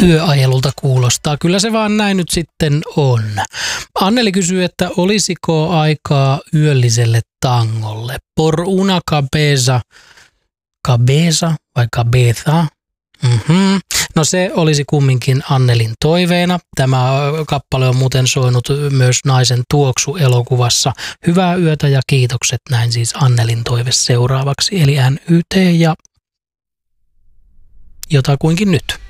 yöajelulta kuulostaa. Kyllä se vaan näin nyt sitten on. Anneli kysyy, että olisiko aikaa yölliselle tangolle? Por una cabeza. Cabeza vai cabeza? No se olisi kumminkin Annelin toiveena. Tämä kappale on muuten soinut myös Naisen tuoksu -elokuvassa. Hyvää yötä ja kiitokset, näin siis Annelin toive seuraavaksi. Eli NYT ja jotakuinkin nyt.